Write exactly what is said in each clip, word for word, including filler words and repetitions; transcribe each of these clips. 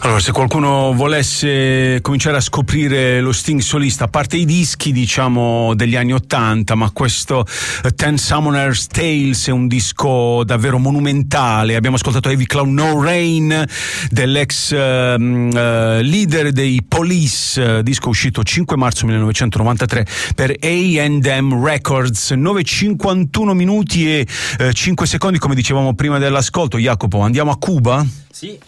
Allora, se qualcuno volesse cominciare a scoprire lo Sting solista, a parte i dischi, diciamo, degli anni ottanta, ma questo uh, Ten Summoner's Tales è un disco davvero monumentale. Abbiamo ascoltato Heavy Cloud No Rain dell'ex uh, uh, leader dei Police, uh, disco uscito cinque marzo millenovecentonovantatré per A and M Records. nove e cinquantuno minuti e uh, cinque secondi, come dicevamo prima dell'ascolto. Jacopo, andiamo a Cuba? Sì.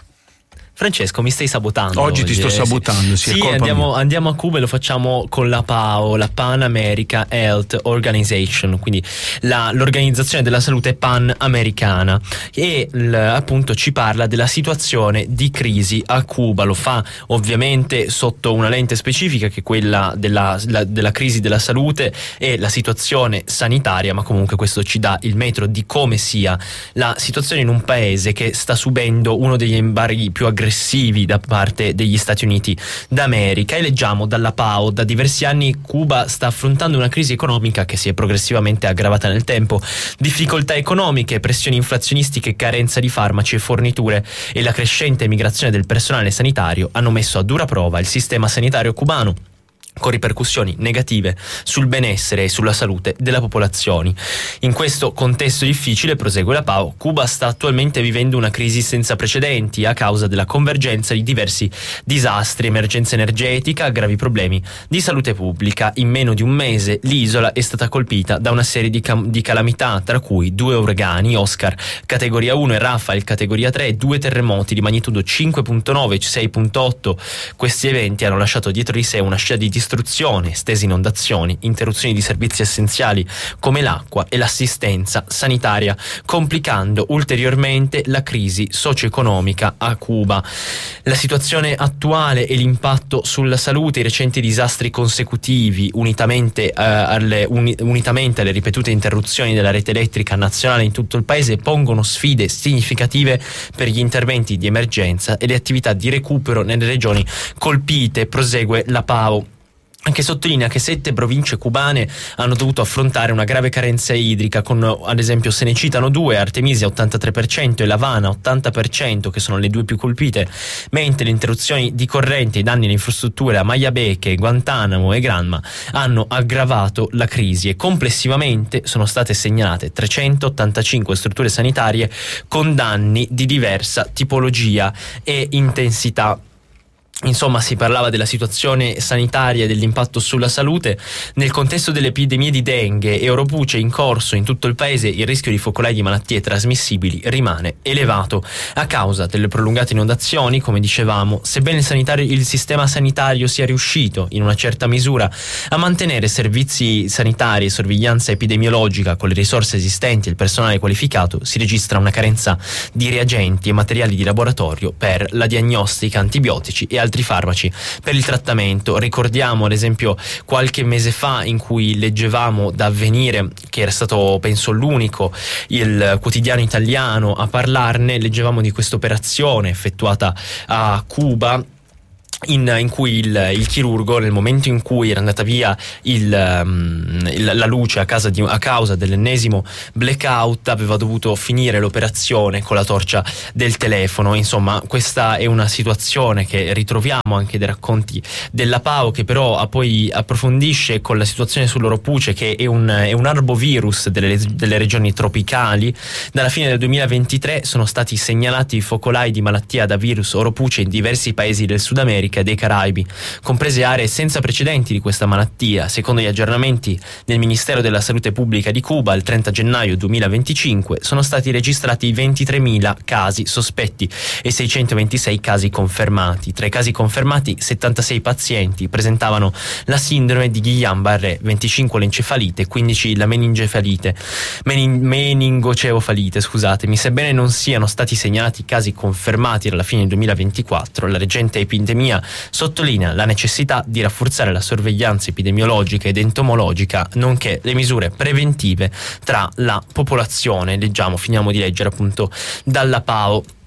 Francesco, mi stai sabotando. Oggi, oggi ti sto sabotando, sì, sì, è colpa andiamo, mia. andiamo a Cuba e lo facciamo con la P A O, la Pan America Health Organization, quindi la, l'organizzazione della salute pan-americana, e l, appunto ci parla della situazione di crisi a Cuba. Lo fa ovviamente sotto una lente specifica, che è quella della, la, della crisi della salute e la situazione sanitaria, ma comunque questo ci dà il metro di come sia la situazione in un paese che sta subendo uno degli embarghi più aggressivi da parte degli Stati Uniti d'America. E leggiamo dalla P A O: da diversi anni Cuba sta affrontando una crisi economica che si è progressivamente aggravata nel tempo. Difficoltà economiche, pressioni inflazionistiche, carenza di farmaci e forniture e la crescente migrazione del personale sanitario hanno messo a dura prova il sistema sanitario cubano, con ripercussioni negative sul benessere e sulla salute della popolazione. In questo contesto difficile, prosegue la P A O, Cuba sta attualmente vivendo una crisi senza precedenti a causa della convergenza di diversi disastri: emergenza energetica, gravi problemi di salute pubblica. In meno di un mese l'isola è stata colpita da una serie di, cam- di calamità, tra cui due uragani, Oscar categoria uno e Rafael categoria tre, e due terremoti di magnitudo cinque virgola nove e sei virgola otto. Questi eventi hanno lasciato dietro di sé una scia di distruzione, estese inondazioni, interruzioni di servizi essenziali come l'acqua e l'assistenza sanitaria, complicando ulteriormente la crisi socio-economica a Cuba. La situazione attuale e l'impatto sulla salute, i recenti disastri consecutivi, unitamente, eh, alle, uni, unitamente alle ripetute interruzioni della rete elettrica nazionale in tutto il paese, pongono sfide significative per gli interventi di emergenza e le attività di recupero nelle regioni colpite. Prosegue la P A O, che sottolinea che sette province cubane hanno dovuto affrontare una grave carenza idrica, con, ad esempio, se ne citano due: Artemisia ottantatré per cento e La Habana ottanta per cento, che sono le due più colpite, mentre le interruzioni di corrente e i danni alle infrastrutture a Mayabeque, Guantanamo e Granma hanno aggravato la crisi, e complessivamente sono state segnalate trecentottantacinque strutture sanitarie con danni di diversa tipologia e intensità. Insomma, si parlava della situazione sanitaria e dell'impatto sulla salute. Nel contesto delle epidemie di dengue e oropouche in corso in tutto il paese, il rischio di focolai di malattie trasmissibili rimane elevato a causa delle prolungate inondazioni, come dicevamo. Sebbene il, sanitario, il sistema sanitario sia riuscito in una certa misura a mantenere servizi sanitari e sorveglianza epidemiologica con le risorse esistenti e il personale qualificato, si registra una carenza di reagenti e materiali di laboratorio per la diagnostica, antibiotici e altri farmaci per il trattamento. Ricordiamo ad esempio qualche mese fa, in cui leggevamo da Avvenire, che era stato penso l'unico il quotidiano italiano a parlarne, leggevamo di questa operazione effettuata a Cuba, In, in cui il, il chirurgo, nel momento in cui era andata via il, um, il, la luce a, casa di, a causa dell'ennesimo blackout, aveva dovuto finire l'operazione con la torcia del telefono. Insomma, questa è una situazione che ritroviamo anche dai racconti della P A O, che però poi approfondisce con la situazione sull'oropouche, che è un, è un arbovirus delle, delle regioni tropicali. Dalla fine del duemilaventitré sono stati segnalati focolai di malattia da virus oropouche in diversi paesi del Sud America e dei Caraibi, comprese aree senza precedenti di questa malattia. Secondo gli aggiornamenti del Ministero della Salute Pubblica di Cuba, il trenta gennaio duemilaventicinque sono stati registrati ventitremila casi sospetti e seicentoventisei casi confermati. Tra i casi confermati, settantasei pazienti presentavano la sindrome di Guillain-Barré, venticinque l'encefalite, quindici la meningefalite, menin- meningocefalite, scusatemi. Sebbene non siano stati segnalati casi confermati alla fine del duemilaventiquattro, la recente epidemia sottolinea la necessità di rafforzare la sorveglianza epidemiologica ed entomologica, nonché le misure preventive tra la popolazione. Leggiamo, finiamo di leggere appunto dalla P A O.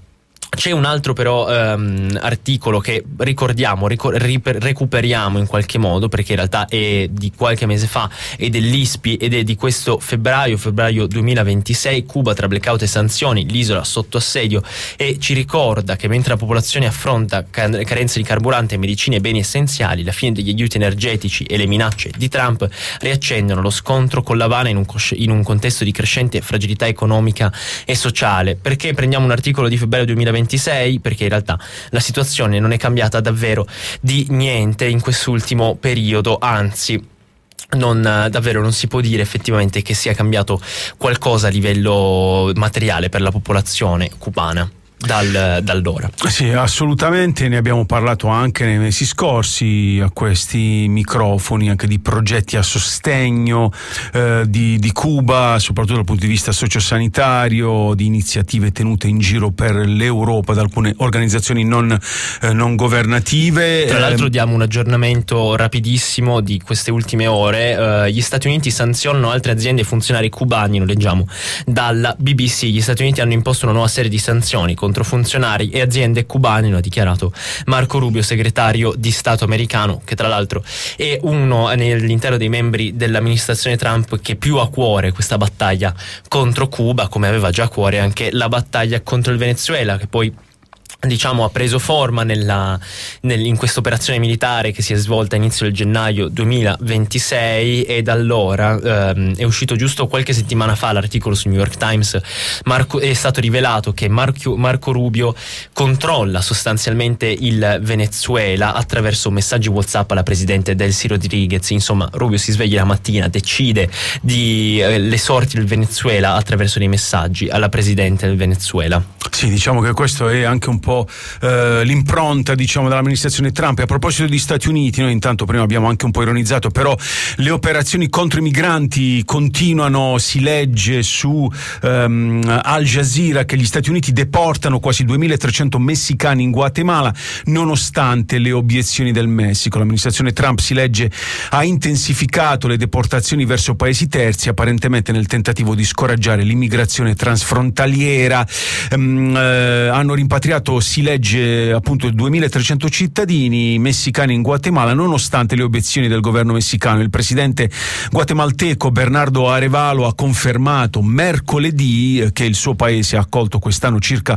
C'è un altro però ehm, articolo che ricordiamo, ricor- riper- recuperiamo in qualche modo, perché in realtà è di qualche mese fa, è dell'I S P I ed è di questo febbraio, febbraio duemilaventisei, Cuba tra blackout e sanzioni, l'isola sotto assedio, e ci ricorda che mentre la popolazione affronta car- carenze di carburante, medicine e beni essenziali, la fine degli aiuti energetici e le minacce di Trump riaccendono lo scontro con l'Havana in un, cos- in un contesto di crescente fragilità economica e sociale. Perché prendiamo un articolo di febbraio duemilaventisei? Perché in realtà la situazione non è cambiata davvero di niente in quest'ultimo periodo, anzi non, davvero non si può dire effettivamente che sia cambiato qualcosa a livello materiale per la popolazione cubana dal, da allora. Sì, assolutamente, ne abbiamo parlato anche nei mesi scorsi a questi microfoni, anche di progetti a sostegno eh, di, di Cuba, soprattutto dal punto di vista sociosanitario, di iniziative tenute in giro per l'Europa da alcune organizzazioni non, eh, non governative. Tra l'altro diamo un aggiornamento rapidissimo di queste ultime ore. Eh, gli Stati Uniti sanzionano altre aziende e funzionari cubani, lo leggiamo dalla B B C. Gli Stati Uniti hanno imposto una nuova serie di sanzioni contro funzionari e aziende cubane, lo ha dichiarato Marco Rubio, segretario di Stato americano, che tra l'altro è uno all'interno dei membri dell'amministrazione Trump che più ha a cuore questa battaglia contro Cuba, come aveva già a cuore anche la battaglia contro il Venezuela, che poi diciamo ha preso forma nella, nel, in questa operazione militare che si è svolta a inizio del gennaio duemilaventisei, e da allora ehm, è uscito giusto qualche settimana fa l'articolo sul New York Times. Marco, è stato rivelato che Marco, Marco Rubio controlla sostanzialmente il Venezuela attraverso messaggi WhatsApp alla presidente Delcy Rodriguez. Insomma, Rubio si sveglia la mattina, decide di eh, le sorti del Venezuela attraverso dei messaggi alla presidente del Venezuela. Sì, diciamo che questo è anche un po' eh, l'impronta, diciamo, dell'amministrazione Trump. E a proposito degli Stati Uniti, noi intanto prima abbiamo anche un po' ironizzato, però le operazioni contro i migranti continuano. Si legge su ehm, Al Jazeera che gli Stati Uniti deportano quasi duemilatrecento messicani in Guatemala nonostante le obiezioni del Messico. L'amministrazione Trump, si legge, ha intensificato le deportazioni verso paesi terzi, apparentemente nel tentativo di scoraggiare l'immigrazione transfrontaliera. Ehm, eh, hanno rimpatriato, si legge, appunto duemilatrecento cittadini messicani in Guatemala nonostante le obiezioni del governo messicano. Il presidente guatemalteco Bernardo Arevalo ha confermato mercoledì che il suo paese ha accolto quest'anno circa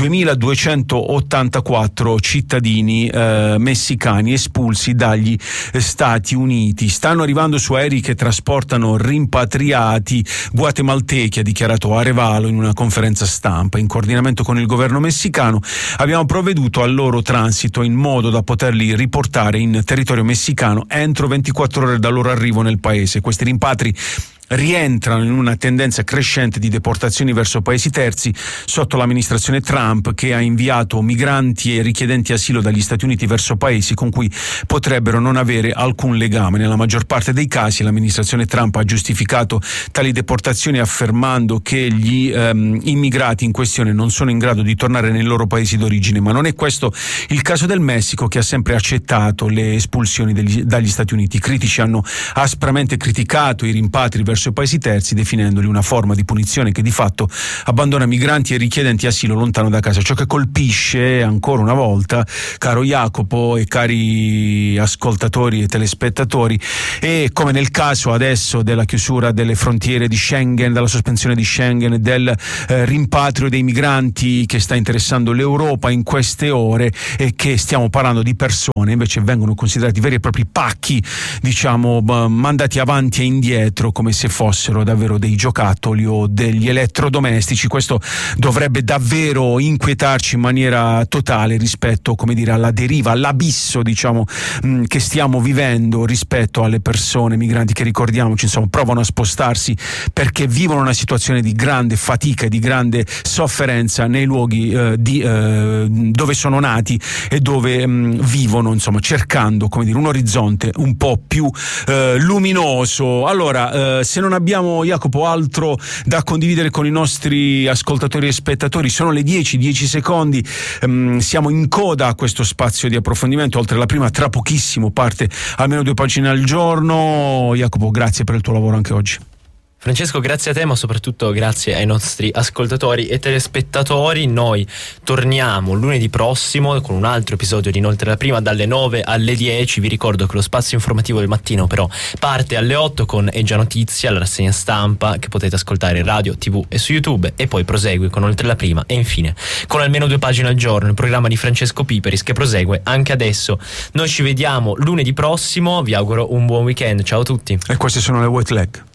duemiladuecentottantaquattro cittadini eh, messicani espulsi dagli Stati Uniti. Stanno arrivando su aerei che trasportano rimpatriati guatemaltechi, ha dichiarato Arevalo in una conferenza stampa. In coordinamento con il governo messicano abbiamo provveduto al loro transito in modo da poterli riportare in territorio messicano entro ventiquattro ore dal loro arrivo nel paese. Questi rimpatri rientrano in una tendenza crescente di deportazioni verso paesi terzi sotto l'amministrazione Trump, che ha inviato migranti e richiedenti asilo dagli Stati Uniti verso paesi con cui potrebbero non avere alcun legame. Nella maggior parte dei casi l'amministrazione Trump ha giustificato tali deportazioni affermando che gli ehm, immigrati in questione non sono in grado di tornare nei loro paesi d'origine, ma non è questo il caso del Messico, che ha sempre accettato le espulsioni degli, dagli Stati Uniti. I critici hanno aspramente criticato i rimpatri verso i paesi terzi, definendoli una forma di punizione che di fatto abbandona migranti e richiedenti asilo lontano da casa. Ciò che colpisce ancora una volta, caro Jacopo e cari ascoltatori e telespettatori, è come nel caso adesso della chiusura delle frontiere di Schengen, della sospensione di Schengen e del eh, rimpatrio dei migranti che sta interessando l'Europa in queste ore, e che stiamo parlando di persone invece vengono considerati veri e propri pacchi, diciamo, mandati avanti e indietro come se fossero davvero dei giocattoli o degli elettrodomestici. Questo dovrebbe davvero inquietarci in maniera totale rispetto, come dire, alla deriva, all'abisso, diciamo, mh, che stiamo vivendo rispetto alle persone migranti che, ricordiamoci, insomma, provano a spostarsi perché vivono una situazione di grande fatica e di grande sofferenza nei luoghi eh, di, eh, dove sono nati e dove mh, vivono, insomma, cercando, come dire, un orizzonte un po' più eh, luminoso. Allora, eh, se non abbiamo, Jacopo, altro da condividere con i nostri ascoltatori e spettatori, sono le dieci, dieci secondi, ehm, siamo in coda a questo spazio di approfondimento. Oltre alla prima, tra pochissimo parte almeno due pagine al giorno. Jacopo, grazie per il tuo lavoro anche oggi. Francesco, grazie a te, ma soprattutto grazie ai nostri ascoltatori e telespettatori. Noi torniamo lunedì prossimo con un altro episodio di Inoltre la Prima dalle nove alle dieci. Vi ricordo che lo spazio informativo del mattino però parte alle otto con È già notizia, la rassegna stampa che potete ascoltare in radio, tv e su YouTube, e poi prosegue con Oltre la Prima e infine con almeno due pagine al giorno il programma di Francesco Piperis che prosegue anche adesso. Noi ci vediamo lunedì prossimo, vi auguro un buon weekend, ciao a tutti. E queste sono le White Leg.